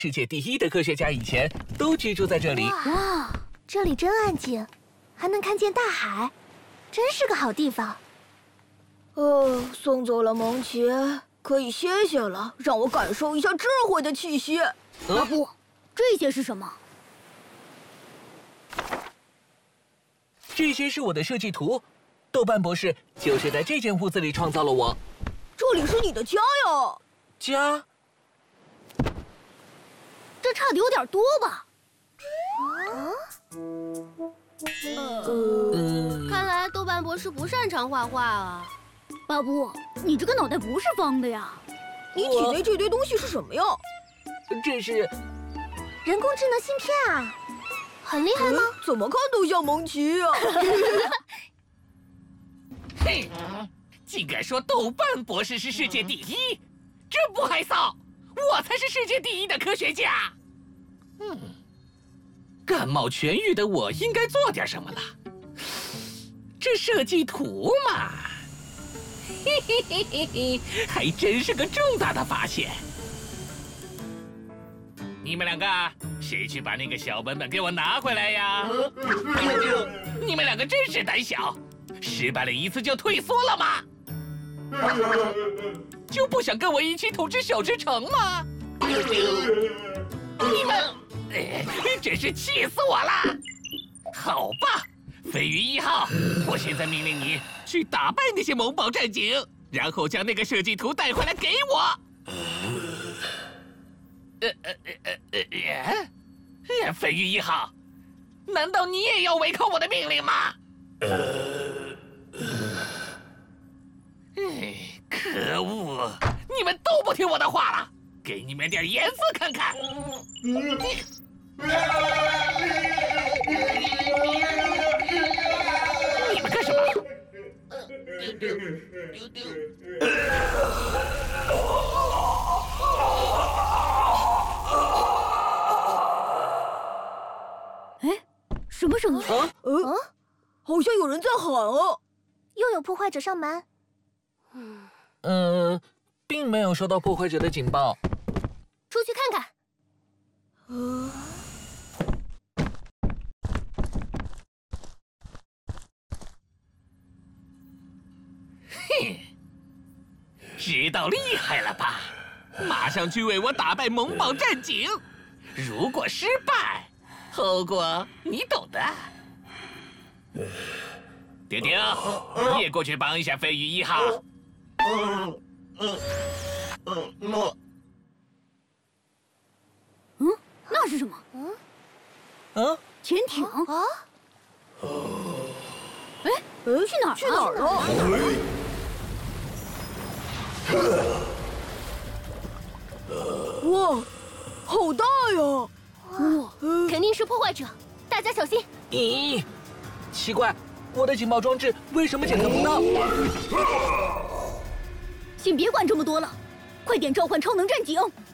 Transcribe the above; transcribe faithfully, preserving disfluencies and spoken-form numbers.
世界第一的科学家以前都居住在这里。 哇，这里真安静，还能看见大海，真是个好地方。 哦，送走了蒙奇，可以歇歇了，让我感受一下智慧的气息。 巴布，这些是什么？ 这些是我的设计图，豆瓣博士就是在这间屋子里创造了我。 这里是你的家呀？ 家？ 这差的有点多吧？ 啊？ 嗯， 看来豆瓣博士不擅长画画啊。 巴布，你这个脑袋不是方的呀？ 你体内这堆东西是什么呀？ 这是人工智能芯片啊，很厉害吗？ 嗯、怎么看都像蒙奇呀、啊。 嘿，竟敢说豆瓣博士是世界第一，真不害臊！我才是世界第一的科学家。嗯，感冒痊愈的我应该做点什么了？这设计图嘛，嘿嘿嘿嘿嘿，还真是个重大的发现。你们两个，谁去把那个小本本给我拿回来呀？你们两个真是胆小，失败了一次就退缩了吗？就不想跟我一起统治小之城吗？你们，哎，真是气死我了！好吧，飞鱼一号，我现在命令你去打败那些萌宝战警，然后将那个设计图带回来给我。呃呃呃呃呃，飞鱼一号，难道你也要违抗我的命令吗？哎，可恶！你们都不听我的话了，给你们点颜色看看。你们干什么？ 哎，什么声音？ 啊， 嗯、啊，好像有人在喊啊！ 又有破坏者上门。 嗯、呃，并没有收到破坏者的警报。 出去看看。 呃， 哼，知道厉害了吧？马上去为我打败萌宝战警。如果失败，后果你懂的。丁丁，你也过去帮一下飞鱼一号。嗯嗯嗯嗯，嗯，那是什么？嗯， 嗯， 潜艇啊？哎，去哪儿？ 去哪儿了？哇，好大呀！ 哇，肯定是破坏者，大家小心！ 咦，奇怪，我的警报装置为什么检测不到？ 先别管这么多了，快点召唤超能战警！